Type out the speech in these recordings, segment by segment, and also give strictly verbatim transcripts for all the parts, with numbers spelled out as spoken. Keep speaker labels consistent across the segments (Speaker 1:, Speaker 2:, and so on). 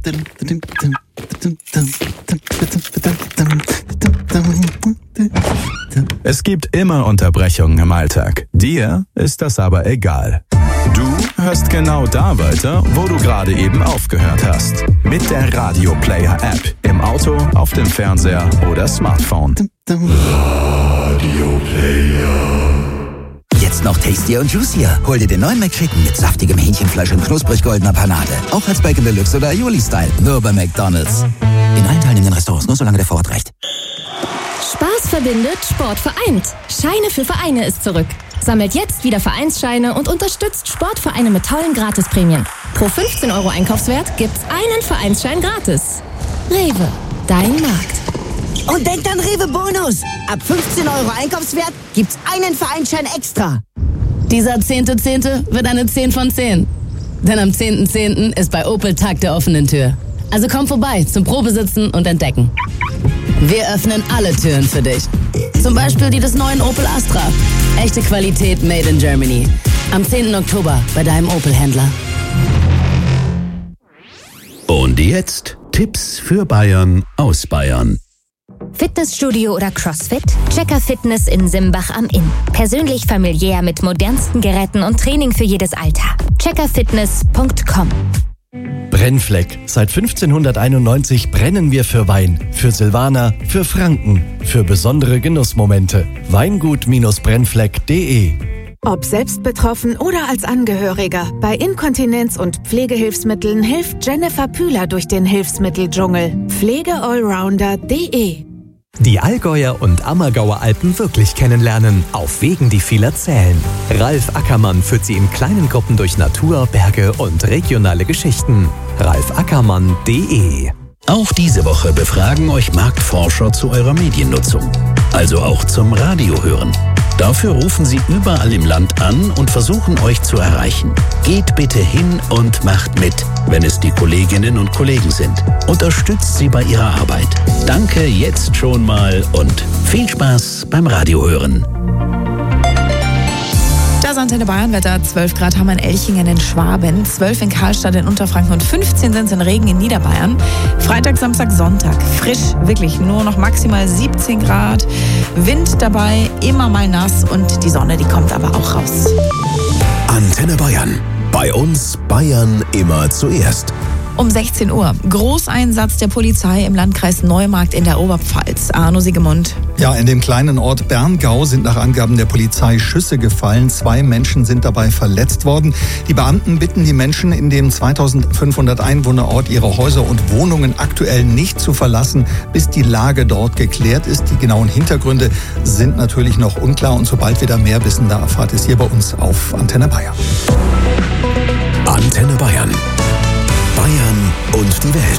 Speaker 1: Es gibt immer Unterbrechungen im Alltag. Dir ist das aber egal. Du hörst genau da weiter, wo du gerade eben aufgehört hast. Mit der Radio Player App. Im Auto, auf dem Fernseher oder Smartphone. Radio
Speaker 2: Player. Jetzt noch tastier und juicier. Hol dir den neuen McChicken mit saftigem Hähnchenfleisch und knusprig goldener Panade. Auch als Bacon Deluxe oder Aioli-Style. Nur bei McDonald's. In allen teilnehmenden Restaurants, nur solange der Vorrat reicht.
Speaker 3: Spaß verbindet, Sport vereint. Scheine für Vereine ist zurück. Sammelt jetzt wieder Vereinsscheine und unterstützt Sportvereine mit tollen Gratisprämien. Pro fünfzehn Euro Einkaufswert gibt's einen Vereinsschein gratis. Rewe, dein Markt.
Speaker 4: Und denkt an Rewe Bonus. Ab fünfzehn Euro Einkaufswert gibt's einen Vereinsschein extra.
Speaker 5: Dieser zehnte Zehnte wird eine zehn von zehn. Denn am zehnten Zehnten ist bei Opel Tag der offenen Tür. Also komm vorbei zum Probesitzen und Entdecken. Wir öffnen alle Türen für dich. Zum Beispiel die des neuen Opel Astra. Echte Qualität made in Germany. Am zehnten Oktober bei deinem Opel-Händler.
Speaker 6: Und jetzt Tipps für Bayern aus Bayern.
Speaker 7: Fitnessstudio oder CrossFit? Checker Fitness in Simbach am Inn. Persönlich familiär mit modernsten Geräten und Training für jedes Alter. checker fitness punkt com.
Speaker 8: Brennfleck. Seit fünfzehnhunderteinundneunzig brennen wir für Wein, für Silvaner, für Franken, für besondere Genussmomente. Weingut Brennfleck punkt de.
Speaker 9: Ob selbst betroffen oder als Angehöriger, bei Inkontinenz und Pflegehilfsmitteln hilft Jennifer Pühler durch den Hilfsmitteldschungel. Pflegeallrounder punkt de.
Speaker 10: Die Allgäuer und Ammergauer Alpen wirklich kennenlernen, auf Wegen, die viel erzählen. Ralf Ackermann führt Sie in kleinen Gruppen durch Natur, Berge und regionale Geschichten. ralf ackermann punkt de.
Speaker 6: Auch diese Woche befragen euch Marktforscher zu eurer Mediennutzung. Also auch zum Radiohören. Dafür rufen sie überall im Land an und versuchen euch zu erreichen. Geht bitte hin und macht mit, wenn es die Kolleginnen und Kollegen sind. Unterstützt sie bei ihrer Arbeit. Danke jetzt schon mal und viel Spaß beim Radiohören.
Speaker 11: Das Antenne Bayern Wetter. zwölf Grad haben wir in Elchingen in Schwaben, zwölf in Karlstadt in Unterfranken und fünfzehn sind es in Regen in Niederbayern. Freitag, Samstag, Sonntag. Frisch, wirklich nur noch maximal siebzehn Grad. Wind dabei, immer mal nass und die Sonne, die kommt aber auch raus.
Speaker 12: Antenne Bayern. Bei uns Bayern immer zuerst.
Speaker 11: Um sechzehn Uhr. Großeinsatz der Polizei im Landkreis Neumarkt in der Oberpfalz. Arno Siegemund.
Speaker 13: Ja, in dem kleinen Ort Berngau sind nach Angaben der Polizei Schüsse gefallen. Zwei Menschen sind dabei verletzt worden. Die Beamten bitten die Menschen in dem zweitausendfünfhundert Einwohnerort ihre Häuser und Wohnungen aktuell nicht zu verlassen, bis die Lage dort geklärt ist. Die genauen Hintergründe sind natürlich noch unklar und sobald wir da mehr wissen, da erfahrt es hier bei uns auf Antenne Bayern.
Speaker 12: Antenne Bayern. Bayern und die Welt.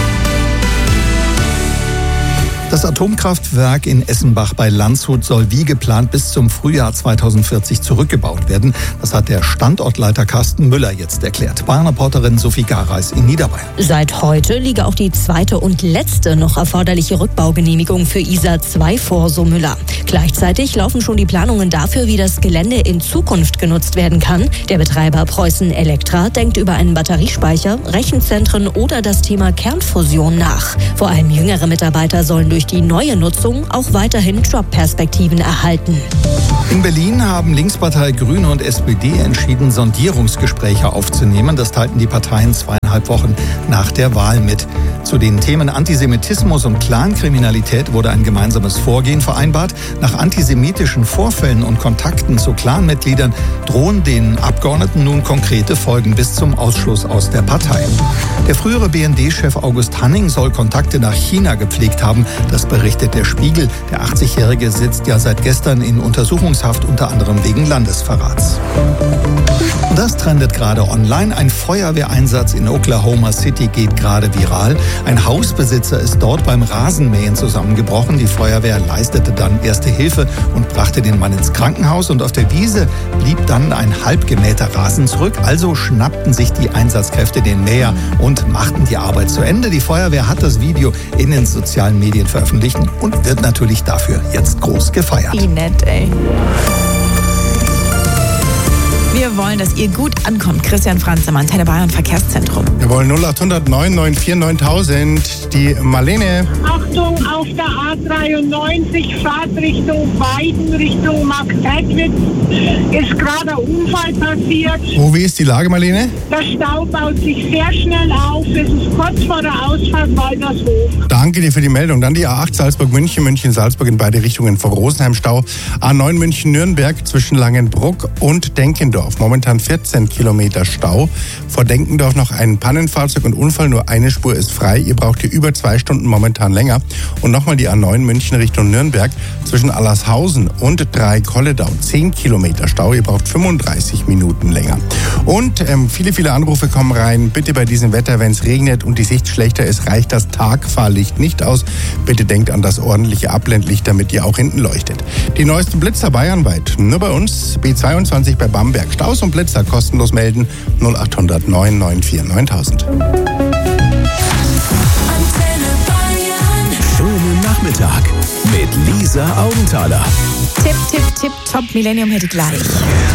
Speaker 13: Das Atomkraftwerk in Essenbach bei Landshut soll wie geplant bis zum Frühjahr zweitausendvierzig zurückgebaut werden. Das hat der Standortleiter Carsten Müller jetzt erklärt. Bayern-Reporterin Sophie Gareis in Niederbayern.
Speaker 14: Seit heute liege auch die zweite und letzte noch erforderliche Rückbaugenehmigung für I S A zwei vor, so Müller. Gleichzeitig laufen schon die Planungen dafür, wie das Gelände in Zukunft genutzt werden kann. Der Betreiber Preußen Elektra denkt über einen Batteriespeicher, Rechenzentren oder das Thema Kernfusion nach. Vor allem jüngere Mitarbeiter sollen durch die neue Nutzung auch weiterhin Jobperspektiven erhalten.
Speaker 13: In Berlin haben Linkspartei Grüne und S P D entschieden, Sondierungsgespräche aufzunehmen. Das teilten die Parteien zweieinhalb Wochen nach der Wahl mit. Zu den Themen Antisemitismus und Clankriminalität wurde ein gemeinsames Vorgehen vereinbart. Nach antisemitischen Vorfällen und Kontakten zu Clanmitgliedern drohen den Abgeordneten nun konkrete Folgen bis zum Ausschluss aus der Partei. Der frühere B N D-Chef August Hanning soll Kontakte nach China gepflegt haben. Das berichtet der Spiegel. Der achtzigjährige sitzt ja seit gestern in Untersuchungshaft, unter anderem wegen Landesverrats. Das trendet gerade online. Ein Feuerwehreinsatz in Oklahoma City geht gerade viral. Ein Hausbesitzer ist dort beim Rasenmähen zusammengebrochen. Die Feuerwehr leistete dann erste Hilfe und brachte den Mann ins Krankenhaus. Und auf der Wiese blieb dann ein halb gemähter Rasen zurück. Also schnappten sich die Einsatzkräfte den Mäher und machten die Arbeit zu Ende. Die Feuerwehr hat das Video in den sozialen Medien veröffentlicht und wird natürlich dafür jetzt groß gefeiert.
Speaker 11: Wie nett, ey. Wir Wir wollen, dass ihr gut ankommt. Christian Franz am Antenne Bayern Verkehrszentrum.
Speaker 15: Wir wollen null acht null null neun neun vier neuntausend. Die Marlene.
Speaker 16: Achtung, auf der A dreiundneunzig, Fahrtrichtung Weiden, Richtung Marktredwitz, ist gerade ein Unfall passiert.
Speaker 15: Wo, wie ist die Lage, Marlene?
Speaker 16: Der Stau baut sich sehr schnell auf. Es ist kurz vor der Ausfahrt Waltershof.
Speaker 15: Danke dir für die Meldung. Dann die A acht Salzburg-München, München-Salzburg in beide Richtungen vor Rosenheim-Stau. A neun München-Nürnberg zwischen Langenbruck und Denkendorf. Momentan vierzehn Kilometer Stau. Vor Denkendorf noch ein Pannenfahrzeug und Unfall. Nur eine Spur ist frei. Ihr braucht hier über zwei Stunden momentan länger. Und nochmal die A neun München Richtung Nürnberg zwischen Allershausen und Drei-Kolledau. zehn Kilometer Stau. Ihr braucht fünfunddreißig Minuten länger. Und ähm, viele, viele Anrufe kommen rein. Bitte bei diesem Wetter, wenn es regnet und die Sicht schlechter ist, reicht das Tagfahrlicht nicht aus. Bitte denkt an das ordentliche Abblendlicht, damit ihr auch hinten leuchtet. Die neuesten Blitzer bayernweit. Nur bei uns. B zweiundzwanzig bei Bamberg. Staus und Blitzer kostenlos melden. null acht null null neun neun vier neuntausend.
Speaker 12: Schönen Nachmittag mit Lisa Augenthaler.
Speaker 11: Tipp, tipp, tipp, top. Millennium hätte gleich.